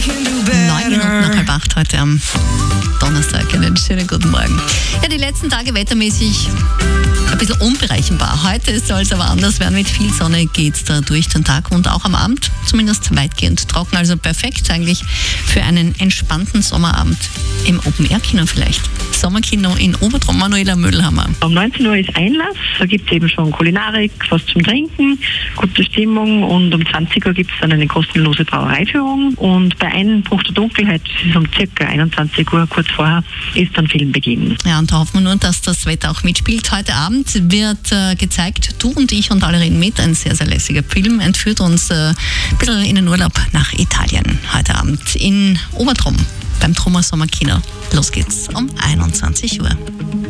9 Minuten nach 7:30 heute am Donnerstag. Einen schönen guten Morgen. Ja, die letzten Tage wettermäßig ein bisschen unberechenbar. Heute soll es aber anders werden. Mit viel Sonne geht es da durch den Tag und auch am Abend zumindest weitgehend trocken. Also perfekt eigentlich für einen entspannten Sommerabend im Open-Air-Kino vielleicht. Sommerkino in Obertrom. Manuela Mödelhammer. Um 19 Uhr ist Einlass, da gibt es eben schon Kulinarik, was zum Trinken, gute Stimmung, und um 20 Uhr gibt es dann eine kostenlose Brauereiführung, und bei Einbruch der Dunkelheit, das ist um circa 21 Uhr, kurz vorher, ist dann Filmbeginn. Ja, und da hoffen wir nur, dass das Wetter auch mitspielt. Heute Abend wird gezeigt, Du und ich und alle reden mit, ein sehr, sehr lässiger Film, entführt uns ein bisschen in den Urlaub nach Italien. Heute Abend in Obertrom beim Trummer Sommerkino. Los geht's um 21 Uhr.